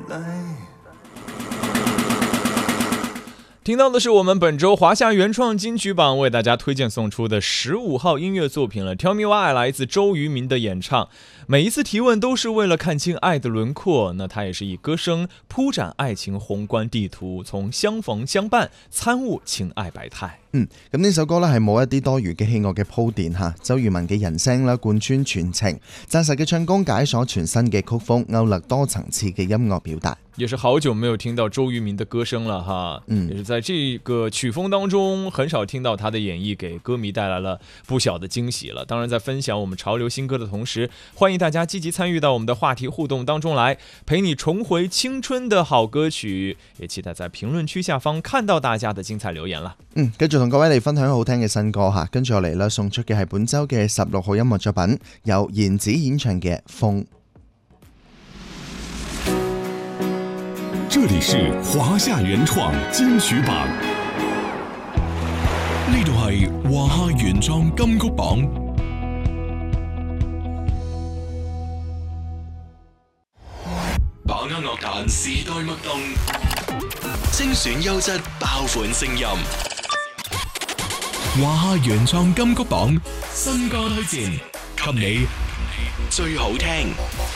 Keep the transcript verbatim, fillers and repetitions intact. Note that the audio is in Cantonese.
听到的是我们本周华夏原创金曲榜为大家推荐送出的十五号音乐作品了。 Tell Me Why 来自周渝民的演唱，每一次提问都是为了看清爱的轮廓，那他也是以歌声铺展爱情宏觀地圖，從相逢相伴參悟情愛百態。 嗯，咁呢首歌咧係冇一啲多餘嘅器樂嘅鋪墊嚇，周渝民嘅人聲啦貫穿全程，紮實嘅唱功解鎖全新嘅曲風，勾勒多層次嘅音樂表達。 也是好久沒有聽到周渝民的歌聲了哈，嗯，也是在這個曲風當中很少聽到他的演繹，給歌迷帶來了不小的驚喜了。當然在分享我們潮流新歌的同時，歡迎大家積極參與到我們的話題互動當中來，陪你重回青春的好歌曲，也期待在評論區下方看到大家的精彩留言啦。 嗯，繼續同各位嚟分享好聽嘅新歌嚇，跟住落嚟啦，送出嘅係本週嘅十六號音樂作品，由言子演唱嘅《風》。 這裡是華夏原創金曲榜，呢度係華夏原創金曲榜。把握樂壇時代脈動，精選優質爆款聲音。華夏原創金曲榜新歌推薦，給你最好聽。